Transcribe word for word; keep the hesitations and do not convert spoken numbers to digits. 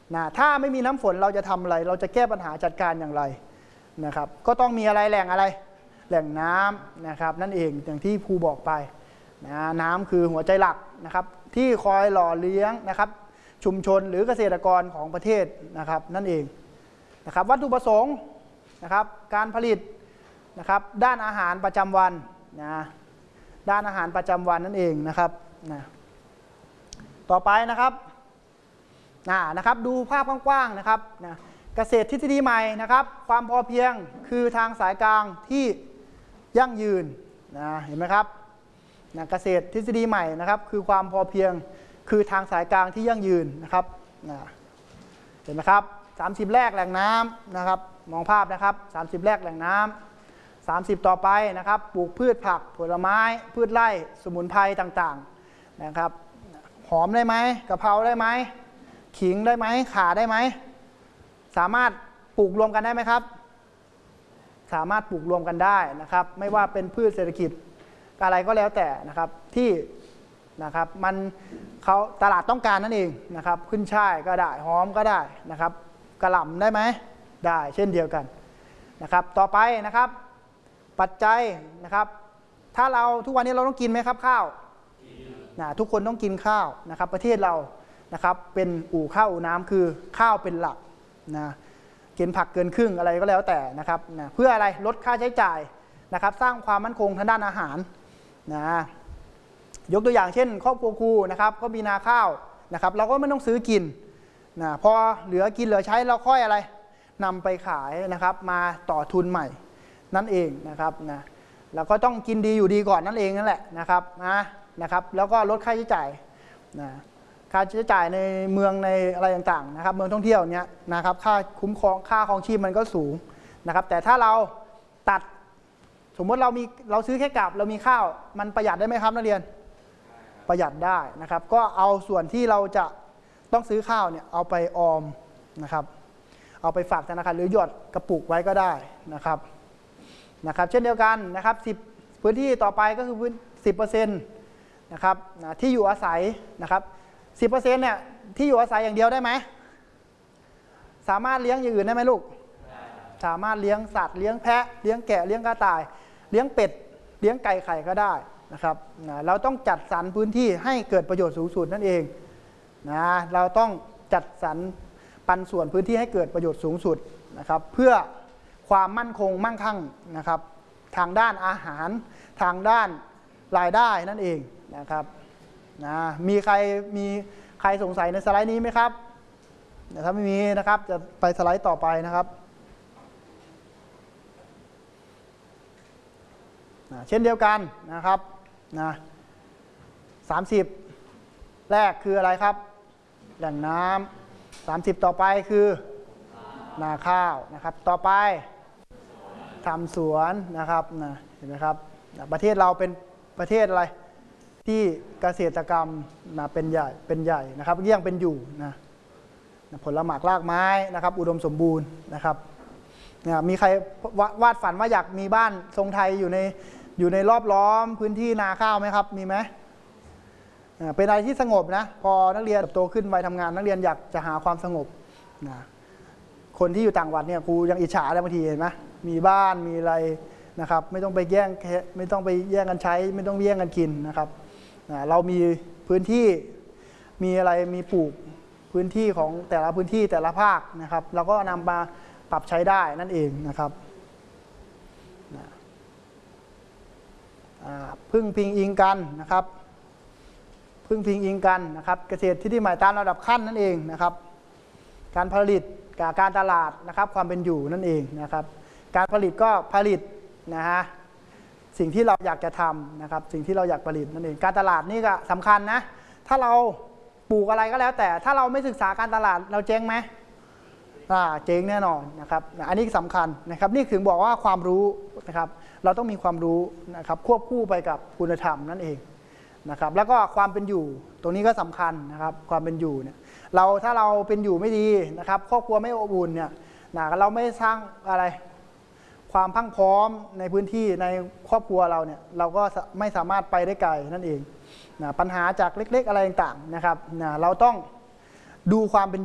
นะถ้าไม่มีน้ำฝนเราจะทำอะไรเราจะแก้ปัญหาจัดการอย่างไรนะครับก็ต้องมีอะไรแหล่งอะไรแหล่งน้ำนะครับนั่นเองอย่างที่ครูบอกไปนะน้ำคือหัวใจหลักนะครับที่คอยหล่อเลี้ยงนะครับชุมชนหรือเกษตรกรของประเทศนะครับนั่นเองนะครับวัตถุประสงค์นะครับการผลิตนะครับด้านอาหารประจำวันนะด้านอาหารประจำวันนั่นเองนะครับนะต่อไปนะครับนะนะครับดูภาพกว้างๆนะครับนะเกษตรทฤษฎีใหม่นะครับความพอเพียงคือทางสายกลางที่ยั่งยืนนะเห็นไหมครับนะเกษตรทฤษฎีใหม่นะครับคือความพอเพียงคือทางสายกลางที่ยั่งยืนนะครับนะเห็นไหมครับสามสิบแรกแหล่งน้ำนะครับมองภาพนะครับสามสิบแรกแหล่งน้ำสามสิบต่อไปนะครับปลูกพืชผักผลไม้พืชไร่สมุนไพรต่างๆนะครับหอมได้ไหมกะเพราได้ไหมขิงได้ไหมข่าได้ไหมสามารถปลูกรวมกันได้ไหมครับสามารถปลูกรวมกันได้นะครับไม่ว่าเป็นพืชเศรษฐกิจอะไรก็แล้วแต่นะครับที่นะครับมันเขาตลาดต้องการนั่นเองนะครับขึ้นช่ายก็ได้หอมก็ได้นะครับกระหล่ำได้ไหมได้เช่นเดียวกันนะครับต่อไปนะครับปัจจัยนะครับถ้าเราทุกวันนี้เราต้องกินไหมครับข้าวนะทุกคนต้องกินข้าวนะครับประเทศเรานะครับเป็นอู่ข้าวอู่น้ำคือข้าวเป็นหลักนะกินผักเกินครึ่งอะไรก็แล้วแต่นะครับนะเพื่ออะไรลดค่าใช้จ่ายนะครับสร้างความมั่นคงทางด้านอาหารนะยกตัวอย่างเช่นครอบครัวครูนะครับก็มีนาข้าวนะครับเราก็ไม่ต้องซื้อกินนะพอเหลือกินเหลือใช้เราค่อยอะไรนำไปขายนะครับมาต่อทุนใหม่นั่นเองนะครับนะเราก็ต้องกินดีอยู่ดีก่อนนั่นเองนั่นแหละนะครับนะนะครับแล้วก็ลดค่าใช้จ่ายนะค่าใช้จ่ายในเมืองในอะไรต่างๆนะครับเมืองท่องเที่ยวเนี้ยนะครับค่าคุ้มครองค่าครองชีพมันก็สูงนะครับแต่ถ้าเราตัดสมมติเรามีเราซื้อแค่กับเรามีข้าวมันประหยัดได้ไหมครับนักเรียนประหยัดได้นะครับก็เอาส่วนที่เราจะต้องซื้อข้าวเนี่ยเอาไปออมนะครับเอาไปฝากธนาคารหรือหยอดกระปุกไว้ก็ได้นะครับนะครับเช่นเดียวกันนะครับสิบพื้นที่ต่อไปก็คือพื้นสิบเปอร์เซ็นต์นะครับที่อยู่อาศัยนะครับสิบเปอร์เซ็นต์เนี่ยที่อยู่อาศัยอย่างเดียวได้ไหมสามารถเลี้ยงอย่างอื่นได้ไหมลูกสามารถเลี้ยงสัตว์เลี้ยงแพะเลี้ยงแกะเลี้ยงกระต่ายเลี้ยงเป็ดเลี้ยงไก่ไข่ก็ได้นะครับเราต้องจัดสรรพื้นที่ให้เกิดประโยชน์สูงสุดนั่นเองนะเราต้องจัดสรรปันส่วนพื้นที่ให้เกิดประโยชน์สูงสุดนะครับเพื่อความมั่นคงมั่งคั่งนะครับทางด้านอาหารทางด้านรายได้นั่นเองนะครับนะมีใครมีใครสงสัยในสไลด์นี้ไหมครับถ้าไม่มีนะครับจะไปสไลด์ต่อไปนะครับนะเช่นเดียวกันนะครับนะสามสิบแรกคืออะไรครับแหล่งน้ำสามสิบต่อไปคือนาข้าวนะครับต่อไปทำสวนนะครับนะเห็นไหมครับประเทศเราเป็นประเทศอะไรที่เกษตรกรรมนะเป็นใหญ่เป็นใหญ่นะครับเยี่ยงเป็นอยู่นะผลหมากรากไม้นะครับอุดมสมบูรณ์นะครับเนี่ยมีใครวาดฝันว่าอยากมีบ้านทรงไทยอยู่ในอยู่ในรอบล้อมพื้นที่นาข้าวไหมครับมีไหมเป็นอะไรที่สงบนะพอนักเรียนโตขึ้นวัยทำงานนักเรียนอยากจะหาความสงบนะคนที่อยู่ต่างจังหวัดเนี่ยครูยังอิจฉาเลยบางทีเห็นไหมมีบ้านมีอะไรนะครับไม่ต้องไปแย่งไม่ต้องไปแย่งกันใช้ไม่ต้องแย่งกันกินนะครับเรามีพื้นที่มีอะไรมีปลูกพื้นที่ของแต่ละพื้นที่แต่ละภาคนะครับเราก็นำมาปรับใช้ได้นั่นเองนะครับพึ่งพิงอิงกันนะครับพึ่งพิงอิงกันนะครับเกษตรที่ที่หมายตามระดับขั้นนั่นเองนะครับการผลิตกับการตลาดนะครับความเป็นอยู่นั่นเองนะครับการผลิตก็ผลิตนะฮะสิ่งที่เราอยากจะทำนะครับสิ่งที่เราอยากผลิตนั่นเองการตลาดนี่ก็สำคัญนะถ้าเราปลูกอะไรก็แล้วแต่ถ้าเราไม่ศึกษาการตลาดเราเจ๊งไหมอ่าเจ๊งแน่นอนนะครับอันนี้สำคัญนะครับนี่ถึงบอกว่าความรู้นะครับเราต้องมีความรู้นะครับควบคู่ไปกับคุณธรรมนั่นเองนะครับแล้วก็ความเป็นอยู่ตรงนี้ก็สำคัญนะครับความเป็นอยู่เนี่ยเราถ้าเราเป็นอยู่ไม่ดีนะครับครอบครัวไม่อบอุ่นเนี่ยนะเราไม่สร้างอะไรความพังพร้อมในพื้นที่ในครอบครัวเราเนี่ยเราก็ไม่สามารถไปได้ไกลนั่นเองนะปัญหาจากเล็กๆอะไรต่างๆนะครับนะเราต้องดูความเป็น